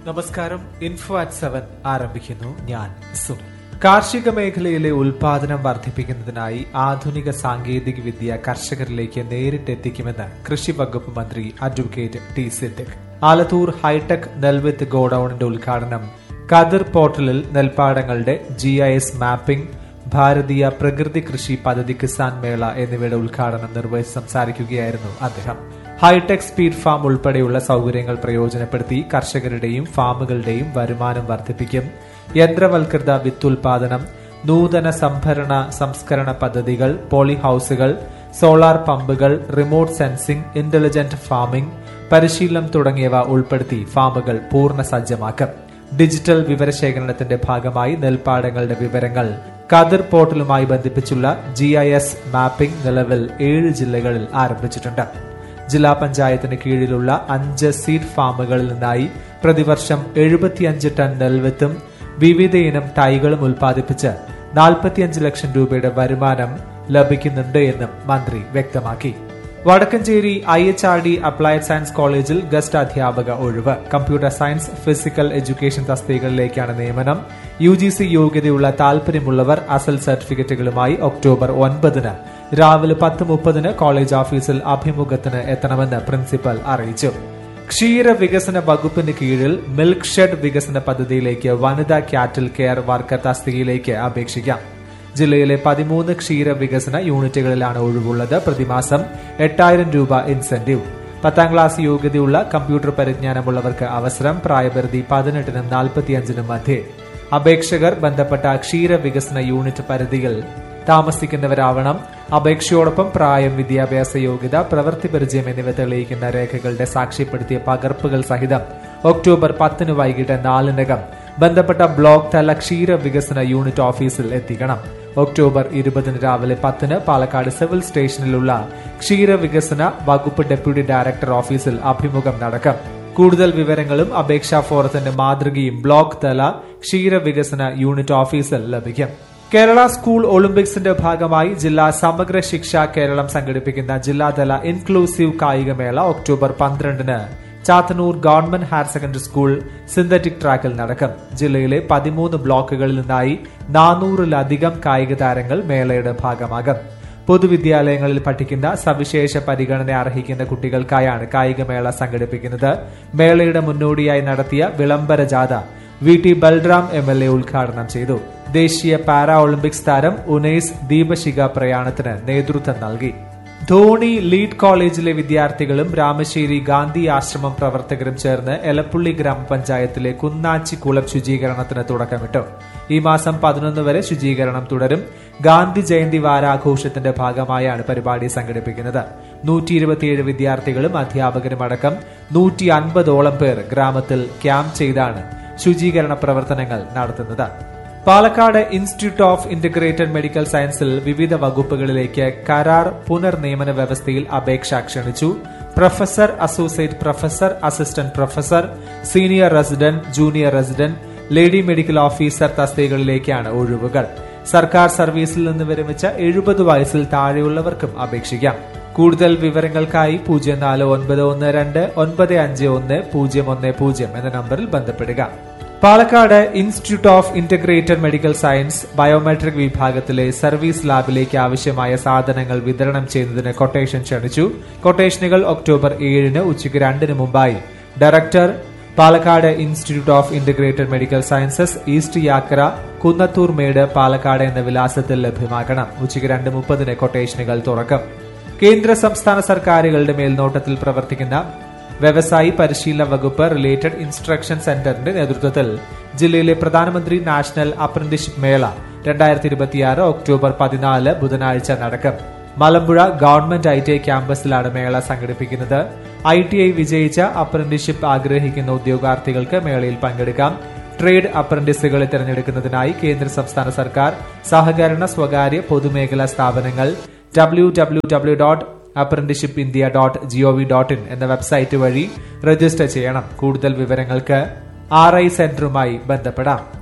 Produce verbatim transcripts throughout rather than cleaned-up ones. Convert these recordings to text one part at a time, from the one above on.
നമസ്കാരം. Info at seven ആരംഭിക്കുന്നു. ഞാൻ സുനിൽ. കാർഷിക മേഖലയിലെ ഉൽപാദനം വർദ്ധിപ്പിക്കുന്നതിനായി ആധുനിക സാങ്കേതിക വിദ്യ കർഷകരിലേക്ക് നേരിട്ടെത്തിക്കുമെന്ന് കൃഷി വകുപ്പ് മന്ത്രി advocate T Siddique. Alathur hi tech നെൽവിത്ത് ഗോഡൌണിന്റെ ഉദ്ഘാടനം, കതിർ പോർട്ടലിൽ നെൽപ്പാടങ്ങളുടെ ജി ഐ എസ് മാപ്പിംഗ്, ഭാരതീയ പ്രകൃതി കൃഷി പദ്ധതി കിസാൻ മേള എന്നിവയുടെ ഉദ്ഘാടനം നിർവഹിച്ച് സംസാരിക്കുകയായിരുന്നു അദ്ദേഹം. ഹൈടെക് സ്പീഡ് ഫാം ഉൾപ്പെടെയുള്ള സൌകര്യങ്ങൾ പ്രയോജനപ്പെടുത്തി കർഷകരുടെയും ഫാമുകളുടെയും വരുമാനം വർദ്ധിപ്പിക്കും. യന്ത്രവൽകൃത വിത്തുൽപാദനം, നൂതന സംഭരണ സംസ്കരണ പദ്ധതികൾ, പോളി ഹൌസുകൾ, സോളാർ പമ്പുകൾ, റിമോട്ട് സെൻസിംഗ്, ഇന്റലിജന്റ് ഫാമിംഗ്, പരിശീലനം തുടങ്ങിയവ ഉൾപ്പെടുത്തി ഫാമുകൾ പൂർണ്ണ സജ്ജമാക്കും. ഡിജിറ്റൽ വിവരശേഖരണത്തിന്റെ ഭാഗമായി നെൽപ്പാടങ്ങളുടെ വിവരങ്ങൾ കതിർ പോർട്ടലുമായി ബന്ധിപ്പിച്ചുള്ള ജി ഐ എസ് മാപ്പിംഗ് നിലവിൽ ഏഴ് ജില്ലകളിൽ ആരംഭിച്ചിട്ടുണ്ട്. ജില്ലാ പഞ്ചായത്തിന് കീഴിലുള്ള അഞ്ച് സീഡ് ഫാമുകളിൽ നിന്നായി പ്രതിവർഷം എഴുപത്തിയഞ്ച് ടൺ നെൽവിത്തും വിവിധയിനം തൈകളും ഉൽപ്പാദിപ്പിച്ച് നാൽപ്പത്തിയഞ്ച് ലക്ഷം രൂപയുടെ വരുമാനം ലഭിക്കുന്നുണ്ട് എന്നും മന്ത്രി വ്യക്തമാക്കി. Vadakkanchery I H R D applied science കോളേജിൽ ഗസ്റ്റ് അധ്യാപക ഒഴിവ്. കമ്പ്യൂട്ടർ സയൻസ്, ഫിസിക്കൽ എഡ്യൂക്കേഷൻ തസ്തികകളിലേക്കാണ് നിയമനം. യു ജി സി യോഗ്യതയുള്ള താൽപര്യമുള്ളവർ അസൽ സർട്ടിഫിക്കറ്റുകളുമായി ഒക്ടോബർ ഒൻപതിന് രാവിലെ പത്ത് മുപ്പതിന് കോളേജ് ഓഫീസിൽ അഭിമുഖത്തിന് എത്തണമെന്ന് പ്രിൻസിപ്പൽ അറിയിച്ചു. ക്ഷീര വികസന വകുപ്പിന് കീഴിൽ മിൽക്ക് ഷെഡ് വികസന പദ്ധതിയിലേക്ക് വനിതാ ക്യാറ്റിൽ കെയർ വർക്കർ തസ്തികയിലേക്ക് അപേക്ഷിക്കാം. ജില്ലയിലെ പതിമൂന്ന് ക്ഷീര വികസന യൂണിറ്റുകളിലാണ് ഒഴിവുള്ളത്. പ്രതിമാസം എട്ടായിരം രൂപ ഇൻസെന്റീവ്. പത്താം ക്ലാസ് യോഗ്യതയുള്ള കമ്പ്യൂട്ടർ പരിജ്ഞാനമുള്ളവർക്ക് അവസരം. പ്രായപരിധി പതിനെട്ടിനും നാൽപ്പത്തിയഞ്ചിനും മധ്യേ. അപേക്ഷകർ ബന്ധപ്പെട്ട ക്ഷീര വികസന യൂണിറ്റ് പരിധിയിൽ താമസിക്കുന്നവരാവണം. അപേക്ഷയോടൊപ്പം പ്രായം, വിദ്യാഭ്യാസ യോഗ്യത, പ്രവൃത്തി പരിചയം എന്നിവ തെളിയിക്കുന്ന രേഖകളുടെ സാക്ഷ്യപ്പെടുത്തിയ പകർപ്പുകൾ സഹിതം ഒക്ടോബർ പത്തിന് വൈകിട്ട് നാലിനകം ബന്ധപ്പെട്ട ബ്ലോക്ക് തല ക്ഷീര വികസന യൂണിറ്റ് ഓഫീസിൽ എത്തിക്കണം. ഒക്ടോബർ ഇരുപതിന് രാവിലെ പത്തിന് പാലക്കാട് സിവിൽ സ്റ്റേഷനിലുള്ള ക്ഷീര വികസന വകുപ്പ് ഡെപ്യൂട്ടി ഡയറക്ടർ ഓഫീസിൽ അഭിമുഖം നടക്കും. കൂടുതൽ വിവരങ്ങളും അപേക്ഷാ ഫോറത്തിന്റെ മാതൃകയും ബ്ലോക്ക് തല ക്ഷീര വികസന യൂണിറ്റ് ഓഫീസിൽ ലഭിക്കും. കേരള സ്കൂൾ ഒളിമ്പിക്സിന്റെ ഭാഗമായി ജില്ലാ സമഗ്ര ശിക്ഷ കേരളം സംഘടിപ്പിക്കുന്ന ജില്ലാതല ഇൻക്ലൂസീവ് കായികമേള ഒക്ടോബർ പന്ത്രണ്ടിന് Chathannoor government higher secondary school synthetic ട്രാക്കിൽ നടക്കും. ജില്ലയിലെ പതിമൂന്ന് ബ്ലോക്കുകളിൽ നിന്നായി നാനൂറിലധികം കായിക താരങ്ങൾ മേളയുടെ ഭാഗമാകും. പൊതുവിദ്യാലയങ്ങളിൽ പഠിക്കുന്ന സവിശേഷ പരിഗണന അർഹിക്കുന്ന കുട്ടികൾക്കായാണ് കായികമേള സംഘടിപ്പിക്കുന്നത്. മേളയുടെ മുന്നോടിയായി നടത്തിയ വിളംബര ജാഥ V T Balram M L A ഉദ്ഘാടനം ചെയ്തു. ദേശീയ പാരാ ഒളിമ്പിക്സ് താരം ഉനൈസ് ദീപശിഖ പ്രയാണത്തിന് നേതൃത്വം നൽകി. ധോണി ലീഡ് കോളേജിലെ വിദ്യാർത്ഥികളും രാമശ്ശേരി ഗാന്ധി ആശ്രമം പ്രവർത്തകരും ചേർന്ന് എലപ്പുള്ളി ഗ്രാമപഞ്ചായത്തിലെ കുന്നാച്ചി കുളം ശുചീകരണത്തിന് തുടക്കമിട്ടു. ഈ മാസം പതിനൊന്ന് വരെ ശുചീകരണം തുടരും. ഗാന്ധി ജയന്തി വാരാഘോഷത്തിന്റെ ഭാഗമായാണ് പരിപാടി സംഘടിപ്പിക്കുന്നത്. നൂറ്റി ഇരുപത്തിയേഴ് വിദ്യാർത്ഥികളും അധ്യാപകരും അടക്കം നൂറ്റി അൻപതോളം പേർ ഗ്രാമത്തിൽ ക്യാമ്പ് ചെയ്താണ് ശുചീകരണ പ്രവർത്തനങ്ങൾ നടത്തുന്നത്. Palakkad institute of integrated medical സയൻസിൽ വിവിധ വകുപ്പുകളിലേക്ക് കരാർ പുനർനിയമന വ്യവസ്ഥയിൽ അപേക്ഷ ക്ഷണിച്ചു. Professor, associate professor, assistant professor, senior resident, junior resident, lady medical officer തസ്തികകളിലേക്കാണ് ഒഴിവുകൾ. സർക്കാർ സർവീസിൽ നിന്ന് വിരമിച്ച എഴുപത് വയസ്സിൽ താഴെയുള്ളവർക്കും അപേക്ഷിക്കാം. കൂടുതൽ വിവരങ്ങൾക്കായി പൂജ്യം നാല് ഒൻപത് ഒന്ന് രണ്ട് ഒൻപത് അഞ്ച് ഒന്ന് പൂജ്യം ഒന്ന് പൂജ്യം എന്ന നമ്പറിൽ ബന്ധപ്പെടുക. Palakkad institute of integrated medical science biometric വിഭാഗത്തിലെ സർവീസ് ലാബിലേക്ക് ആവശ്യമായ സാധനങ്ങൾ വിതരണം ചെയ്യുന്നതിന് കൊട്ടേഷൻ ക്ഷണിച്ചു. കൊട്ടേഷനുകൾ ഒക്ടോബർ ഏഴിന് ഉച്ചയ്ക്ക് രണ്ടിന് മുമ്പായി director, Palakkad institute of integrated medical sciences, east യാക്കര, കുന്നത്തൂർ മേട്, പാലക്കാട് എന്ന വിലാസത്തിൽ ലഭ്യമാക്കണം. ഉച്ചയ്ക്ക് രണ്ട് മുപ്പതിന് കൊട്ടേഷനുകൾ തുറക്കും. കേന്ദ്ര സംസ്ഥാന സർക്കാരുകളുടെ മേൽനോട്ടത്തിൽ പ്രവർത്തിക്കുന്ന വ്യവസായി പരിശീലന വകുപ്പ് റിലേറ്റഡ് ഇൻസ്ട്രക്ഷൻ സെന്ററിന്റെ നേതൃത്വത്തിൽ ജില്ലയിലെ പ്രധാനമന്ത്രി നാഷണൽ അപ്രന്റീസ്ഷിപ്പ് മേള രണ്ടായിരത്തി ഇരുപത്തിയാറ് ഒക്ടോബർ പതിനാല് ബുധനാഴ്ച നടക്കും. Malampuzha government I T I ക്യാമ്പസിലാണ് മേള സംഘടിപ്പിക്കുന്നത്. ഐ ടി ഐ വിജയിച്ച അപ്രന്റീസ്ഷിപ്പ് ആഗ്രഹിക്കുന്ന ഉദ്യോഗാർത്ഥികൾക്ക് മേളയിൽ പങ്കെടുക്കാം. ട്രേഡ് അപ്രന്റീസുകളെ തിരഞ്ഞെടുക്കുന്നതിനായി കേന്ദ്ര സംസ്ഥാന സർക്കാർ, സഹകരണ, സ്വകാര്യ, പൊതുമേഖലാ സ്ഥാപനങ്ങൾ W W W dot apprenticeship India dot G O V dot in എന്ന വെബ്സൈറ്റ് വഴി രജിസ്റ്റർ ചെയ്യണം. കൂടുതൽ വിവരങ്ങൾക്ക് ആർ ഐ സെന്ററുമായി ബന്ധപ്പെടാം.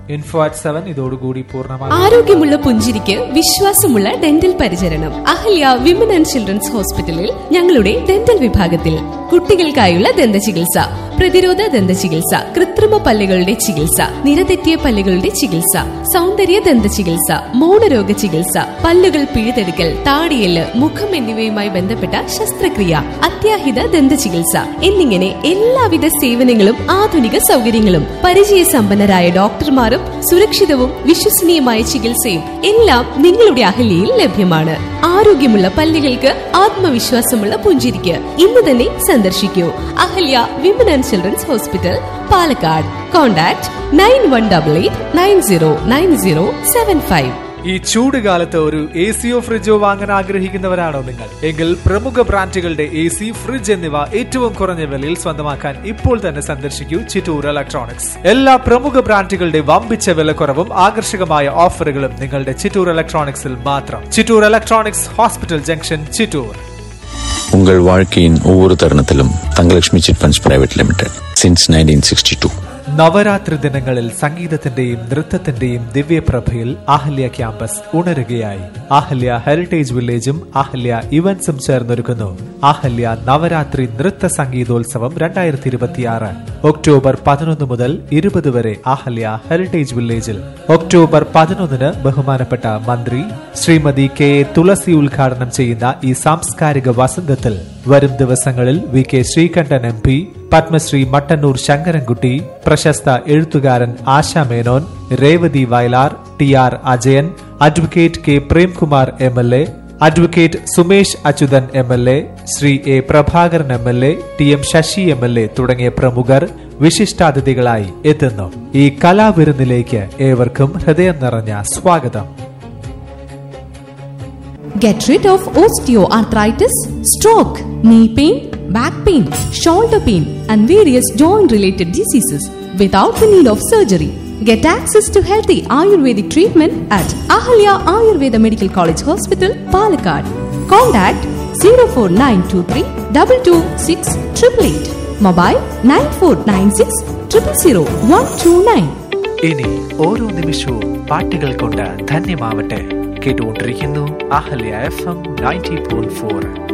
ഇൻഫോ അറ്റ് സെവൻ ഇതോടുകൂടി പൂർണ്ണമായി. ആരോഗ്യമുള്ള പുഞ്ചിരിക്ക് വിശ്വാസമുള്ള ഡെന്റൽ പരിചരണം അഹല്യ വിമൻ ആൻഡ് ചിൽഡ്രൻസ് ഹോസ്പിറ്റലിൽ ഞങ്ങളുടെ ഡെന്റൽ വിഭാഗത്തിൽ. കുട്ടികൾക്കായുള്ള ദന്ത ചികിത്സ, പ്രതിരോധ ദന്ത ചികിത്സ, കൃത്രിമ പല്ലുകളുടെ ചികിത്സ, നിരതെറ്റിയ പല്ലുകളുടെ ചികിത്സ, സൗന്ദര്യ ദന്ത ചികിത്സ, മൗനരോഗ ചികിത്സ, പല്ലുകൾ പിഴുതെടുക്കൽ, താടിയെല്ല്, മുഖം എന്നിവയുമായി ബന്ധപ്പെട്ട ശസ്ത്രക്രിയ, അത്യാഹിത ദന്ത ചികിത്സ എന്നിങ്ങനെ എല്ലാവിധ സേവനങ്ങളും ആധുനിക സൗകര്യങ്ങളും പരിചയസമ്പന്നരായ ഡോക്ടർമാരും സുരക്ഷിതവും വിശ്വസനീയമായ ചികിത്സയും എല്ലാം നിങ്ങളുടെ അഹല്യയിൽ ലഭ്യമാണ്. ആരോഗ്യമുള്ള പല്ലുകൾക്ക് ആത്മവിശ്വാസമുള്ള പുഞ്ചിരിക്ക് ഇന്ന് തന്നെ സന്ദർശിക്കൂ Ahalya women and children's hospital, Palakkad. Contact nine one double eight nine zero nine zero seven five. ഈ ചൂട് കാലത്ത് ഒരു എ സിയോ ഫ്രിഡ്ജോ വാങ്ങാൻ ആഗ്രഹിക്കുന്നവരാണോ നിങ്ങൾ? എങ്കിൽ പ്രമുഖ ബ്രാൻഡുകളുടെ എ സി, ഫ്രിഡ്ജ് എന്നിവ ഏറ്റവും കുറഞ്ഞ വിലയിൽ സ്വന്തമാക്കാൻ ഇപ്പോൾ തന്നെ സന്ദർശിക്കൂ ചിറ്റൂർ ഇലക്ട്രോണിക്സ്. എല്ലാ പ്രമുഖ ബ്രാൻഡുകളുടെ വമ്പിച്ച വിലക്കുറവും ആകർഷകമായ ഓഫറുകളും നിങ്ങളുടെ ചിറ്റൂർ ഇലക്ട്രോണിക്സിൽ മാത്രം. Chittur electronics, hospital junction, Chittur. உங்கள் வாழ்க்கையின் ஒவ்வொரு தருணத்திலும் Thangalakshmi chit funds private limited since nineteen sixty to. Navaratri ദിനങ്ങളിൽ സംഗീതത്തിന്റെയും നൃത്തത്തിന്റെയും ദിവ്യപ്രഭയിൽ അഹല്യ ക്യാമ്പസ് ഉണരുകയായി. അഹല്യ ഹെറിറ്റേജ് വില്ലേജും അഹല്യ ഇവന്റ്സും ചേർന്നൊരുക്കുന്നു അഹല്യ നവരാത്രി നൃത്ത സംഗീതോത്സവം രണ്ടായിരത്തി ഇരുപത്തിയാറ്. ഒക്ടോബർ പതിനൊന്ന് മുതൽ ഇരുപത് വരെ അഹല്യ ഹെറിറ്റേജ് വില്ലേജിൽ. ഒക്ടോബർ പതിനൊന്നിന് ബഹുമാനപ്പെട്ട മന്ത്രി ശ്രീമതി കെ എ തുളസി ഉദ്ഘാടനം ചെയ്യുന്ന ഈ സാംസ്കാരിക വസന്തത്തിൽ വരും ദിവസങ്ങളിൽ V K Sreekandan M P, Padmashri Mattannur Sankarankutty, പ്രശസ്ത എഴുത്തുകാരൻ ASHA Menon, Revathi Vayalar, T R Ajayan, advocate K Premkumar M L A, advocate Sumesh Achuthan M L A, Shri A Prabhakaran M L A, T M Sasi M L A തുടങ്ങിയ പ്രമുഖർ വിശിഷ്ടാതിഥികളായി എത്തുന്നു. ഈ കലാവിരുന്നിലേക്ക് ഏവർക്കും ഹൃദയം നിറഞ്ഞ സ്വാഗതം. Get rid of osteoarthritis, stroke, knee pain, back pain, shoulder pain and various joint related diseases without the need of surgery. Get access to healthy Ayurvedic treatment at Ahalya Ayurveda Medical College Hospital, Palakkad. Contact zero four nine two three two two six eight eight eight. Mobile nine four nine six zero zero zero one two nine. ഇനി ഓരോ നിമിഷവും പാട്ടുകൾ കൊണ്ട് ധന്യമാവട്ടെ. കേട്ടുകൊണ്ടിരിക്കുന്നു Ahalya F M ninety point four.